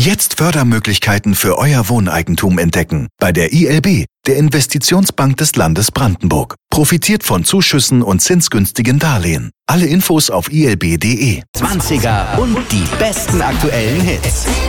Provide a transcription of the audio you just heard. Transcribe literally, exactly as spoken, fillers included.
Jetzt Fördermöglichkeiten für euer Wohneigentum entdecken. Bei der I L B, der Investitionsbank des Landes Brandenburg. Profitiert von Zuschüssen und zinsgünstigen Darlehen. Alle Infos auf I L B punkt de. zwanziger und die besten aktuellen Hits.